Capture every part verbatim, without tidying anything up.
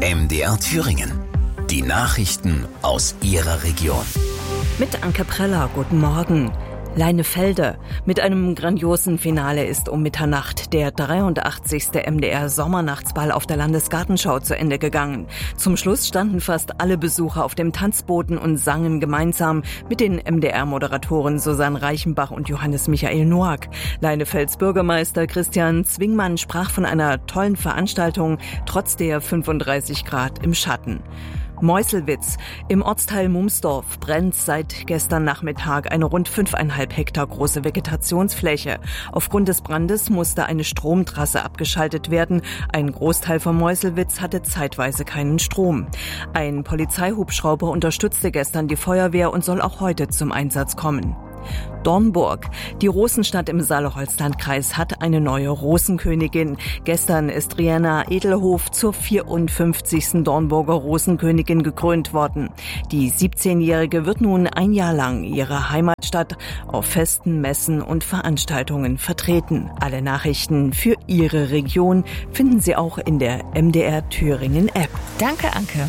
M D R Thüringen. Die Nachrichten aus Ihrer Region. Mit Anke Preller, guten Morgen. Leinefelde. Mit einem grandiosen Finale ist um Mitternacht der dreiundachtzigste M D R-Sommernachtsball auf der Landesgartenschau zu Ende gegangen. Zum Schluss standen fast alle Besucher auf dem Tanzboden und sangen gemeinsam mit den M D R-Moderatoren Susanne Reichenbach und Johannes Michael Noack. Leinefelds Bürgermeister Christian Zwingmann sprach von einer tollen Veranstaltung, trotz der fünfunddreißig Grad im Schatten. Meuselwitz. Im Ortsteil Mumsdorf brennt seit gestern Nachmittag eine rund fünfeinhalb Hektar große Vegetationsfläche. Aufgrund des Brandes musste eine Stromtrasse abgeschaltet werden. Ein Großteil von Meuselwitz hatte zeitweise keinen Strom. Ein Polizeihubschrauber unterstützte gestern die Feuerwehr und soll auch heute zum Einsatz kommen. Dornburg. Die Rosenstadt im Saale-Holzland-Kreis hat eine neue Rosenkönigin. Gestern ist Rihanna Edelhof zur vierundfünfzigsten Dornburger Rosenkönigin gekrönt worden. Die siebzehnjährige wird nun ein Jahr lang ihre Heimatstadt auf Festen, Messen und Veranstaltungen vertreten. Alle Nachrichten für Ihre Region finden Sie auch in der M D R Thüringen App. Danke, Anke.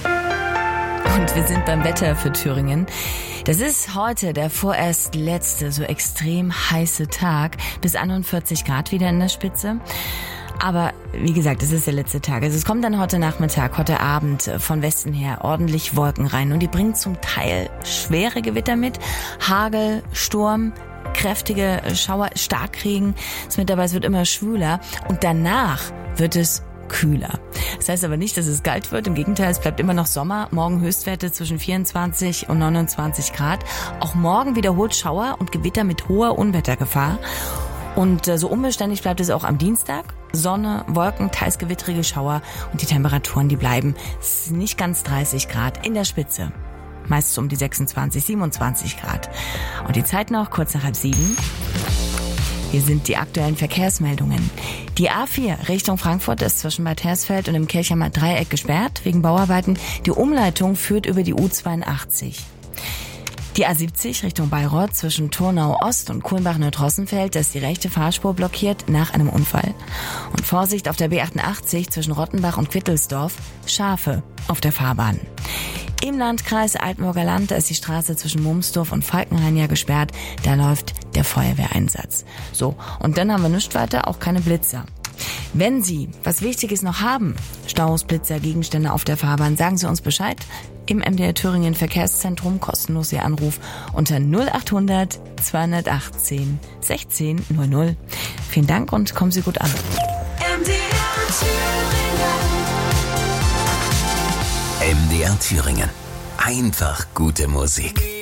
Und wir sind beim Wetter für Thüringen. Das ist heute der vorerst letzte, so extrem heiße Tag, bis einundvierzig Grad wieder in der Spitze. Aber wie gesagt, es ist der letzte Tag. Also es kommt dann heute Nachmittag, heute Abend von Westen her ordentlich Wolken rein. Und die bringen zum Teil schwere Gewitter mit. Hagel, Sturm, kräftige Schauer, Starkregen. Es mit dabei, es wird immer schwüler. Und danach wird es kühler. Das heißt aber nicht, dass es kalt wird. Im Gegenteil, es bleibt immer noch Sommer. Morgen Höchstwerte zwischen vierundzwanzig und neunundzwanzig Grad. Auch morgen wiederholt Schauer und Gewitter mit hoher Unwettergefahr. Und so unbeständig bleibt es auch am Dienstag. Sonne, Wolken, teils gewittrige Schauer und die Temperaturen, die bleiben es ist nicht ganz dreißig Grad in der Spitze. Meist so um die sechsundzwanzig, siebenundzwanzig Grad. Und die Zeit noch kurz nach halb sieben. Hier sind die aktuellen Verkehrsmeldungen. Die A vier Richtung Frankfurt ist zwischen Bad Hersfeld und dem Kirchheimer Dreieck gesperrt wegen Bauarbeiten. Die Umleitung führt über die U zweiundachtzig. Die A siebzig Richtung Bayreuth zwischen Turnau Ost und Kulmbach-Nordrossenfeld, da ist die rechte Fahrspur blockiert nach einem Unfall. Und Vorsicht auf der B achtundachtzig zwischen Rottenbach und Quittelsdorf, Schafe auf der Fahrbahn. Im Landkreis Altenburger Land, da ist die Straße zwischen Mumsdorf und Falkenhain ja gesperrt. Da läuft der Feuerwehreinsatz. So, und dann haben wir nichts weiter, auch keine Blitzer. Wenn Sie was Wichtiges noch haben, Staus, Blitzer, Gegenstände auf der Fahrbahn, sagen Sie uns Bescheid. Im M D R Thüringen Verkehrszentrum kostenlos Ihr Anruf unter null achthundert zweihundertachtzehn sechzehn null null. Vielen Dank und kommen Sie gut an. M D R Thüringen. Einfach gute Musik.